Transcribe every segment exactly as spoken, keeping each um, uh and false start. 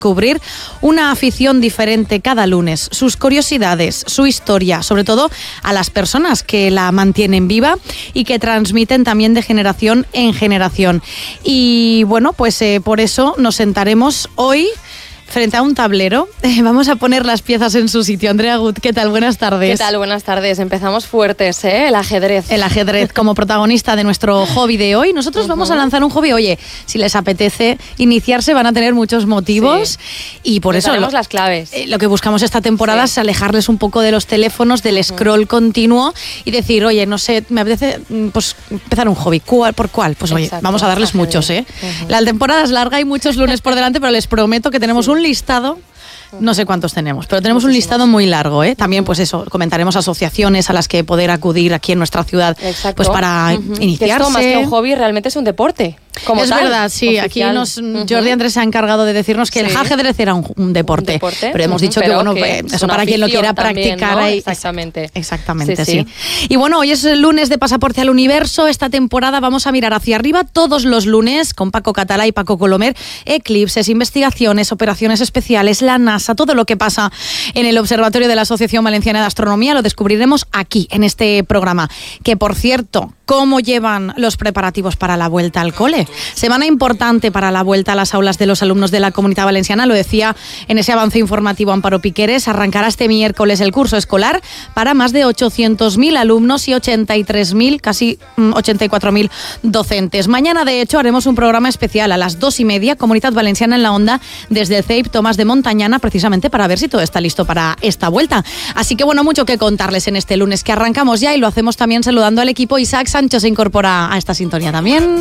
Descubrir una afición diferente cada lunes, sus curiosidades, su historia, sobre todo a las personas que la mantienen viva y que transmiten también de generación en generación. Y bueno, pues eh, por eso nos sentaremos hoy frente a un tablero. Eh, vamos a poner las piezas en su sitio. Andrea Gut, ¿qué tal? Buenas tardes. ¿Qué tal? Buenas tardes. Empezamos fuertes, ¿eh? El ajedrez. El ajedrez como protagonista de nuestro hobby de hoy. Nosotros uh-huh. vamos a lanzar un hobby. Oye, si les apetece iniciarse van a tener muchos motivos sí. y por Les eso daremos lo, las claves. Eh, lo que buscamos esta temporada sí. es alejarles un poco de los teléfonos, del uh-huh. scroll continuo y decir, oye, no sé, me apetece pues empezar un hobby. ¿Cuál, ¿Por cuál? Pues oye, Exacto. vamos a darles ajedrez. muchos, ¿eh? Uh-huh. La temporada es larga y muchos lunes por delante, pero les prometo que tenemos sí. un listado. No sé cuántos tenemos, pero tenemos un listado muy largo, ¿eh? También, pues eso, comentaremos asociaciones a las que poder acudir aquí en nuestra ciudad, Exacto. pues para uh-huh. iniciarse. Que esto, más que un hobby, realmente es un deporte. Como es tal, verdad, sí. Oficial. Aquí nos, uh-huh. Jordi Andrés se ha encargado de decirnos que sí. el ajedrez era un, un, deporte, un deporte, pero hemos uh-huh. dicho pero que, bueno, que eso para quien lo quiera también, practicar. ¿no? Ahí, exactamente. Exactamente, sí, sí, sí. Y bueno, hoy es el lunes de Pasaporte al Universo. Esta temporada vamos a mirar hacia arriba todos los lunes con Paco Catalá y Paco Colomer. Eclipses, investigaciones, operaciones especiales, la NASA, todo lo que pasa en el Observatorio de la Asociación Valenciana de Astronomía lo descubriremos aquí, en este programa. Que, por cierto, ¿cómo llevan los preparativos para la vuelta al cole? Semana importante para la vuelta a las aulas de los alumnos de la Comunidad Valenciana, lo decía en ese avance informativo Amparo Piqueres. Arrancará este miércoles el curso escolar para más de ochocientos mil alumnos y ochenta y tres mil, casi ochenta y cuatro mil docentes. Mañana, de hecho, haremos un programa especial a las dos y media, Comunidad Valenciana en la Onda, desde el C E I P Tomás de Montañana, precisamente para ver si todo está listo para esta vuelta. Así que, bueno, mucho que contarles en este lunes, que arrancamos ya y lo hacemos también saludando al equipo. Isaac Sancho se incorpora a esta sintonía también.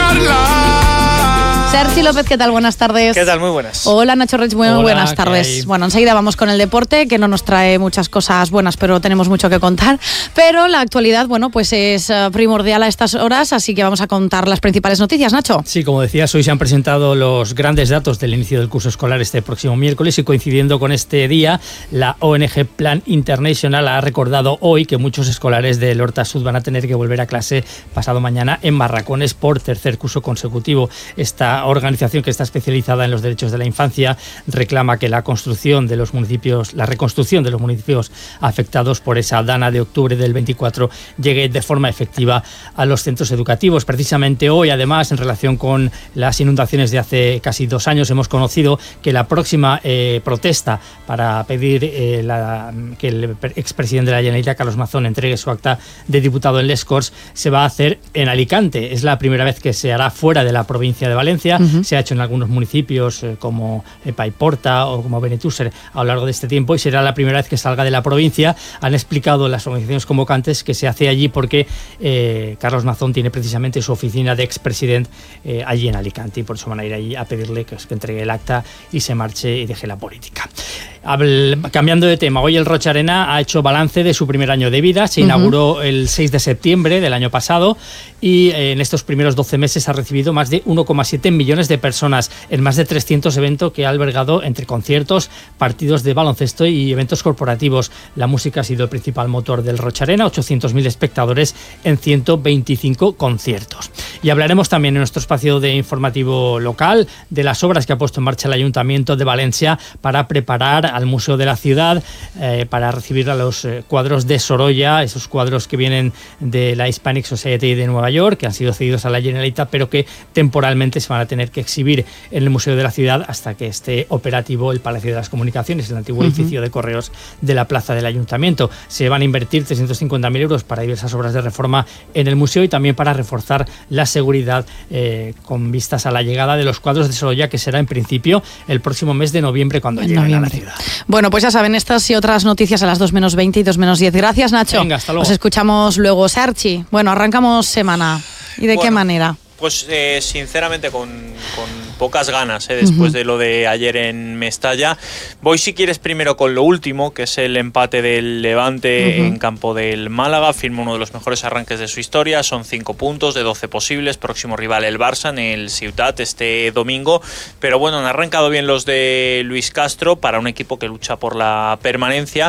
Sergi López, ¿qué tal? Buenas tardes. ¿Qué tal? Muy buenas. Hola, Nacho Reig, muy Hola, buenas tardes. Bueno, enseguida vamos con el deporte, que no nos trae muchas cosas buenas, pero tenemos mucho que contar. Pero la actualidad, bueno, pues es primordial a estas horas, así que vamos a contar las principales noticias, Nacho. Sí, como decías, hoy se han presentado los grandes datos del inicio del curso escolar este próximo miércoles y coincidiendo con este día, la O N G Plan International ha recordado hoy que muchos escolares del Horta Sud van a tener que volver a clase pasado mañana en Barracones por tercer curso consecutivo. Esta organización, que está especializada en los derechos de la infancia, reclama que la construcción de los municipios, la reconstrucción de los municipios afectados por esa dana de octubre del veinticuatro llegue de forma efectiva a los centros educativos. Precisamente hoy, además, en relación con las inundaciones de hace casi dos años, hemos conocido que la próxima eh, protesta para pedir eh, la, que el expresidente de la Generalitat, Carlos Mazón, entregue su acta de diputado en Les Corts, se va a hacer en Alicante. Es la primera vez que se hará fuera de la provincia de Valencia. Uh-huh. Se ha hecho en algunos municipios eh, como eh, Paiporta o como Benetúser a lo largo de este tiempo y será la primera vez que salga de la provincia. Han explicado las organizaciones convocantes que se hace allí porque eh, Carlos Mazón tiene precisamente su oficina de expresidente eh, allí en Alicante y por eso van a ir allí a pedirle que, que entregue el acta y se marche y deje la política. Habl- cambiando de tema, hoy el Rocha Arena ha hecho balance de su primer año de vida. Se uh-huh. inauguró el seis de septiembre del año pasado y eh, en estos primeros doce meses ha recibido más de uno coma siete millones de personas en más de trescientos eventos que ha albergado entre conciertos, partidos de baloncesto y eventos corporativos. La música ha sido el principal motor del Rocha Arena, ochocientos mil espectadores en ciento veinticinco conciertos. Y hablaremos también en nuestro espacio de informativo local de las obras que ha puesto en marcha el Ayuntamiento de Valencia para preparar al Museo de la Ciudad eh, para recibir a los eh, cuadros de Sorolla, esos cuadros que vienen de la Hispanic Society de Nueva York, que han sido cedidos a la Generalitat, pero que temporalmente se van a tener que exhibir en el Museo de la Ciudad hasta que esté operativo el Palacio de las Comunicaciones, el antiguo uh-huh. edificio de correos de la plaza del Ayuntamiento. Se van a invertir trescientos cincuenta mil euros para diversas obras de reforma en el museo y también para reforzar la seguridad eh, con vistas a la llegada de los cuadros de Sorolla, que será en principio el próximo mes de noviembre cuando lleguen noviembre. a la ciudad. Bueno, pues ya saben, estas y otras noticias a las dos menos veinte y dos menos diez. Gracias, Nacho. Venga, hasta luego. Nos escuchamos luego. Sarchi, bueno, arrancamos semana. ¿Y de bueno, qué manera? Pues eh, sinceramente con, con pocas ganas, eh, después uh-huh. de lo de ayer en Mestalla. Voy, si quieres, primero con lo último, que es el empate del Levante uh-huh. en campo del Málaga. Firma uno de los mejores arranques de su historia. Son cinco puntos de doce posibles. Próximo rival el Barça en el Ciutat este domingo. Pero bueno, han arrancado bien los de Luis Castro para un equipo que lucha por la permanencia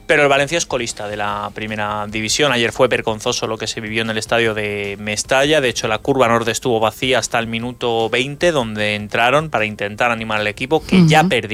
Pero el Valencia es colista de la primera división. Ayer fue vergonzoso lo que se vivió en el estadio de Mestalla. De hecho, la curva norte estuvo vacía hasta el minuto veinte, donde entraron para intentar animar al equipo, que uh-huh. ya perdió.